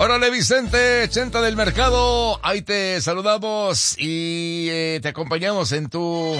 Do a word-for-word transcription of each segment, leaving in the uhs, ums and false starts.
Órale, Vicente, Chenta del Mercado, ahí te saludamos y eh, te acompañamos en tu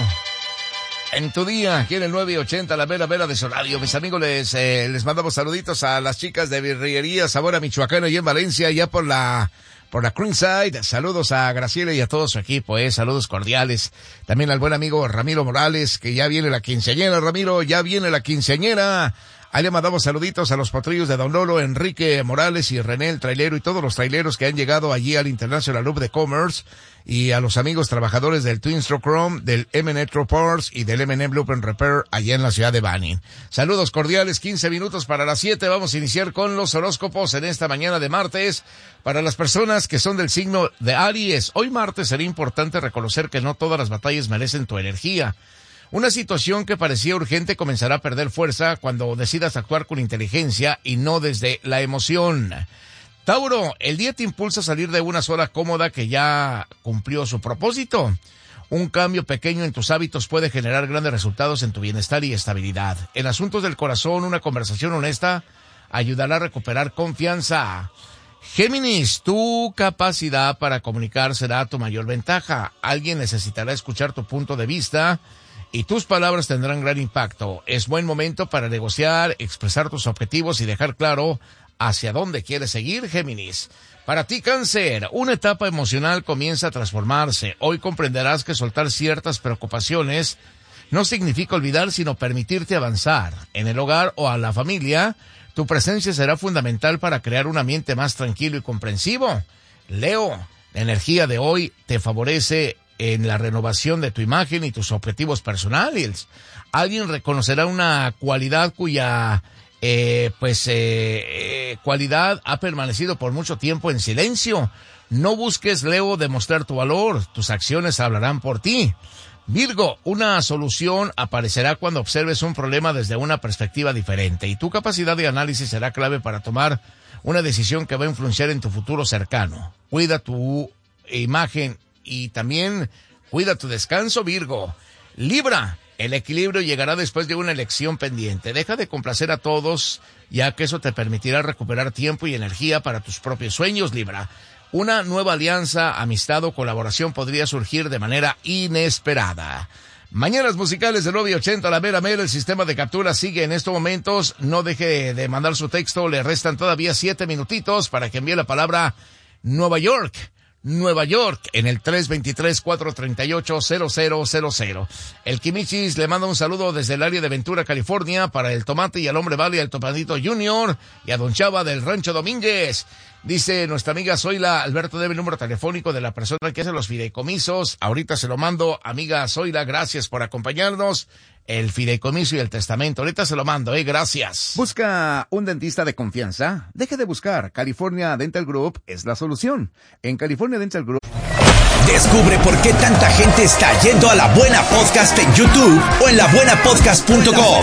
en tu día, aquí en el nueve ochenta, la Vera Vera de su radio. Mis amigos, les eh, les mandamos saluditos a las chicas de Birrería Sabor a Michoacano y en Valencia, ya por la por la Creamside. Saludos a Graciela y a todo su equipo, eh, saludos cordiales. También al buen amigo Ramiro Morales, que ya viene la quinceañera. Ramiro, ya viene la quinceañera. Ahí le mandamos saluditos a los potrillos de Don Lolo, Enrique Morales y René el trailero y todos los traileros que han llegado allí al International Loop de Commerce, y a los amigos trabajadores del Twin Stroke Chrome, del M and M Parts y del M and M Loop and Repair allá en la ciudad de Banning. Saludos cordiales, quince minutos para las siete. Vamos a iniciar con los horóscopos en esta mañana de martes. Para las personas que son del signo de Aries, hoy martes será importante reconocer que no todas las batallas merecen tu energía. Una situación que parecía urgente comenzará a perder fuerza cuando decidas actuar con inteligencia y no desde la emoción. Tauro, el día te impulsa a salir de una zona cómoda que ya cumplió su propósito. Un cambio pequeño en tus hábitos puede generar grandes resultados en tu bienestar y estabilidad. En asuntos del corazón, una conversación honesta ayudará a recuperar confianza. Géminis, tu capacidad para comunicar será tu mayor ventaja. Alguien necesitará escuchar tu punto de vista y tus palabras tendrán gran impacto. Es buen momento para negociar, expresar tus objetivos y dejar claro hacia dónde quieres seguir, Géminis. Para ti, Cáncer, una etapa emocional comienza a transformarse. Hoy comprenderás que soltar ciertas preocupaciones no significa olvidar, sino permitirte avanzar. En el hogar o a la familia, tu presencia será fundamental para crear un ambiente más tranquilo y comprensivo. Leo, la energía de hoy te favorece en la renovación de tu imagen y tus objetivos personales. Alguien reconocerá una cualidad cuya eh, pues eh, eh, cualidad ha permanecido por mucho tiempo en silencio. No busques, Leo, demostrar tu valor. Tus acciones hablarán por ti. Virgo, una solución aparecerá cuando observes un problema desde una perspectiva diferente, y tu capacidad de análisis será clave para tomar una decisión que va a influenciar en tu futuro cercano. Cuida tu imagen y también cuida tu descanso, Virgo. Libra, el equilibrio llegará después de una elección pendiente. Deja de complacer a todos, ya que eso te permitirá recuperar tiempo y energía para tus propios sueños, Libra. Una nueva alianza, amistad o colaboración podría surgir de manera inesperada. Mañanas musicales de nueve ochenta, la Vera Mera, el sistema de captura sigue en estos momentos. No deje de mandar su texto, le restan todavía siete minutitos para que envíe la palabra Nueva York. Nueva York en el tres dos tres, cuatro tres ocho, cero cero cero cero. El Kimichis le manda un saludo desde el área de Ventura, California, para el Tomate y al Hombre Vale, al Topadito Junior y a Don Chava del Rancho Domínguez. Dice nuestra amiga Zoila, Alberto debe el número telefónico de la persona que hace los fideicomisos. Ahorita se lo mando, amiga Zoila, gracias por acompañarnos. El fideicomiso y el testamento, ahorita se lo mando, eh, gracias. ¿Busca un dentista de confianza? Deje de buscar. California Dental Group es la solución. En California Dental Group... Descubre por qué tanta gente está yendo a La Buena Podcast en YouTube o en la buena podcast punto com.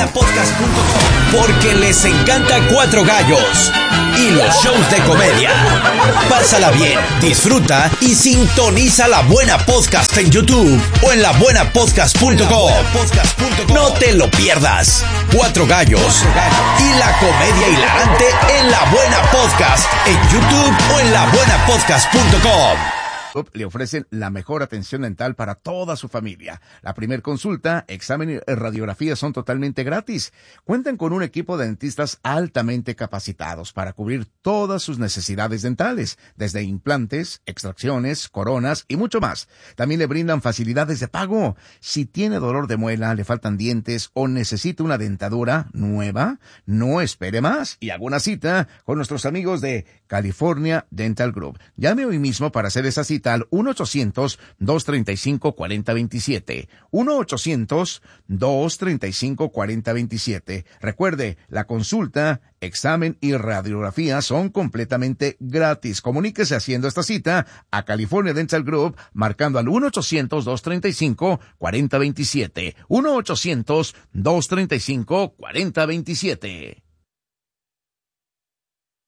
Porque les encanta Cuatro Gallos y los shows de comedia. Pásala bien, disfruta y sintoniza La Buena Podcast en YouTube o en la buena podcast punto com. No te lo pierdas. Cuatro Gallos y la comedia hilarante en La Buena Podcast en YouTube o en la buena podcast punto com. Le ofrecen la mejor atención dental para toda su familia. La primer consulta, examen y radiografía son totalmente gratis. Cuentan con un equipo de dentistas altamente capacitados para cubrir todas sus necesidades dentales, desde implantes, extracciones, coronas y mucho más. También le brindan facilidades de pago. Si tiene dolor de muela, le faltan dientes o necesita una dentadura nueva, no espere más y haga una cita con nuestros amigos de California Dental Group. Llame hoy mismo para hacer esa cita al uno ochocientos, dos treinta y cinco, cuarenta veintisiete. uno ochocientos, dos treinta y cinco, cuarenta veintisiete. Recuerde, la consulta, examen y radiografía son completamente gratis. Comuníquese haciendo esta cita a California Dental Group marcando al uno ochocientos, dos treinta y cinco, cuarenta veintisiete. uno ochocientos, dos treinta y cinco, cuarenta veintisiete.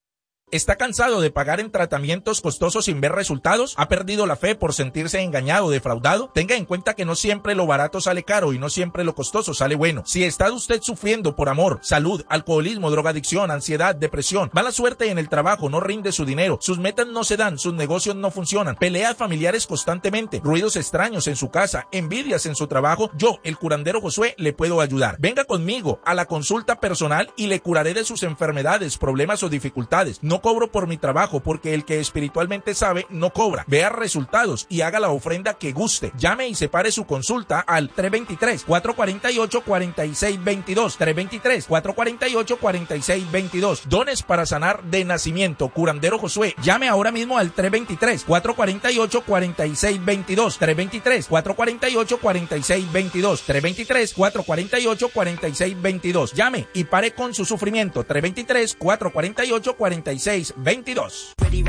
¿Está cansado de pagar en tratamientos costosos sin ver resultados? ¿Ha perdido la fe por sentirse engañado o defraudado? Tenga en cuenta que no siempre lo barato sale caro y no siempre lo costoso sale bueno. Si está usted sufriendo por amor, salud, alcoholismo, drogadicción, ansiedad, depresión, mala suerte en el trabajo, no rinde su dinero, sus metas no se dan, sus negocios no funcionan, peleas familiares constantemente, ruidos extraños en su casa, envidias en su trabajo, yo, el curandero Josué, le puedo ayudar. Venga conmigo a la consulta personal y le curaré de sus enfermedades, problemas o dificultades. No cobro por mi trabajo porque el que espiritualmente sabe no cobra. Vea resultados y haga la ofrenda que guste. Llame y separe su consulta al tres dos tres, cuatro cuatro ocho, cuatro seis dos dos, tres dos tres, cuatro cuatro ocho, cuatro seis dos dos. Dones para sanar de nacimiento. Curandero Josué. Llame ahora mismo al tres dos tres, cuatro cuatro ocho, cuatro seis dos dos, tres dos tres, cuatro cuatro ocho, cuatro seis dos dos, tres dos tres, cuatro cuatro ocho, cuatro seis dos dos. Llame y pare con su sufrimiento. tres dos tres, cuatro cuatro ocho, cuatro seis veintidós.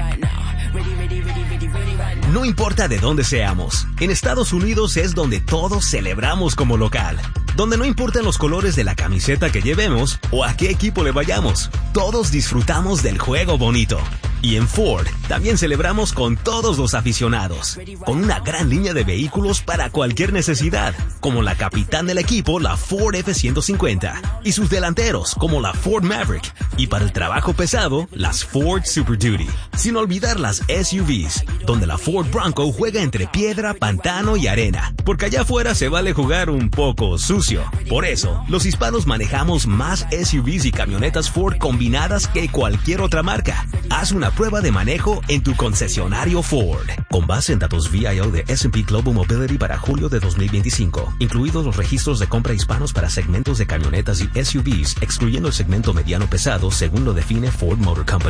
No importa de dónde seamos, en Estados Unidos es donde todos celebramos como local. Donde no importan los colores de la camiseta que llevemos o a qué equipo le vayamos, todos disfrutamos del juego bonito. Y en Ford también celebramos con todos los aficionados, con una gran línea de vehículos para cualquier necesidad, como la capitán del equipo, la Ford F ciento cincuenta, y sus delanteros, como la Ford Maverick, y para el trabajo pesado, las Ford Super Duty. Sin olvidar las S U Vs, donde la Ford Bronco juega entre piedra, pantano y arena, porque allá afuera se vale jugar un poco sucio. Por eso, los hispanos manejamos más S U Vs y camionetas Ford combinadas que cualquier otra marca. Haz una prueba de manejo en tu concesionario Ford. Con base en datos V I O de S and P Global Mobility para julio de dos mil veinticinco, incluidos los registros de compra hispanos para segmentos de camionetas y S U Vs, excluyendo el segmento mediano pesado según lo define Ford Motor Company.